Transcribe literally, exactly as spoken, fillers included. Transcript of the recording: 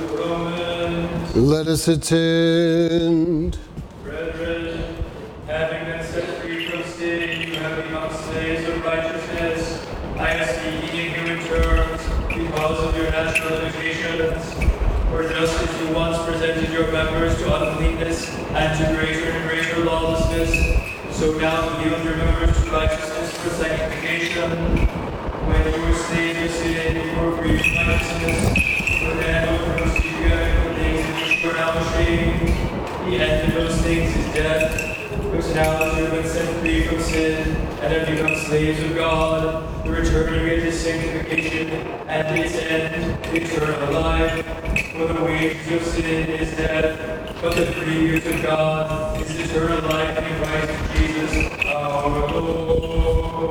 to Romans. Let us attend. Brethren, having been set free from sin, you have become slaves of righteousness. I am speaking in human terms because of your natural limitations. For just as you once presented your members to uncleanness and to greater and greater lawlessness, so now yield your members to righteousness for sanctification. When you were slaves of sin, you were free from righteousness. For then over those you the things in which you are now ashamed. The end of those things is death. But now that you have been set free from sin and have become slaves of God, the returning it is sanctification, and its end, eternal life. For the wages of sin is death, but the free gift of God is eternal life in Christ Jesus our Lord.